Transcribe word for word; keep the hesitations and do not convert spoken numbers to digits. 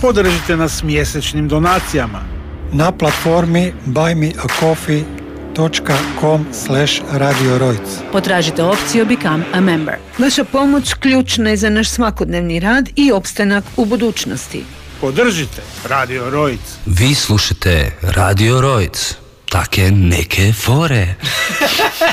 Podržite nas mjesečnim donacijama na platformi buy me a coffee dot com slash radio rojc. Potražite opciju Become a Member. Vaša pomoć ključna je za naš svakodnevni rad i opstanak u budućnosti. Podržite Radio Rojc. Vi slušate Radio Rojc. Take neke fore.